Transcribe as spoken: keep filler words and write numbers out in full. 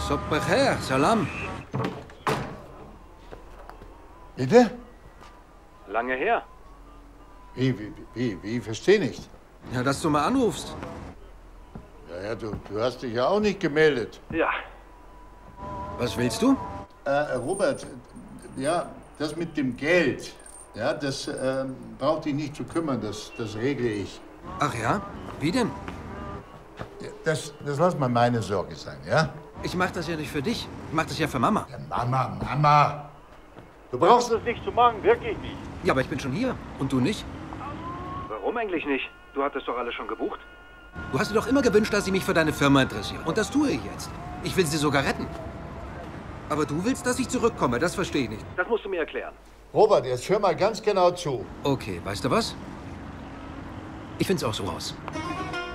Sobbecher, Salam. Bitte? Lange her. Wie, wie, wie, wie? Ich verstehe nicht. Ja, dass du mal anrufst. Ja, ja, du, du hast dich ja auch nicht gemeldet. Ja. Was willst du? Äh, Robert, ja, das mit dem Geld, ja, das äh, braucht dich nicht zu kümmern, das, das regle ich. Ach ja? Wie denn? Ja, Das, das lass mal meine Sorge sein, ja? Ich mach das ja nicht für dich. Ich mach das ja für Mama. Ja, Mama, Mama. Du brauchst das nicht zu machen, wirklich nicht. Ja, aber ich bin schon hier. Und du nicht? Warum eigentlich nicht? Du hattest doch alles schon gebucht. Du hast dir doch immer gewünscht, dass ich mich für deine Firma interessiere. Und das tue ich jetzt. Ich will sie sogar retten. Aber du willst, dass ich zurückkomme. Das verstehe ich nicht. Das musst du mir erklären. Robert, jetzt hör mal ganz genau zu. Okay, weißt du was? Ich find's auch so raus.